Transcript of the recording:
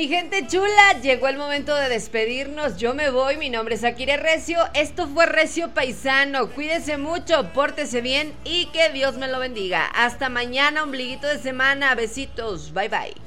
mi gente chula, llegó el momento de despedirnos. Yo me voy, mi nombre es Akira Recio. Esto fue Recio Paisano. Cuídese mucho, pórtese bien y que Dios me lo bendiga. Hasta mañana, ombliguito de semana. Besitos, bye bye.